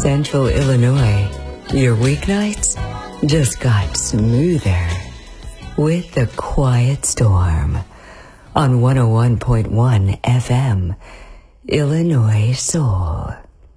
Central Illinois, your weeknights just got smoother with The Quiet Storm on 101.1 FM, Illinois Soul.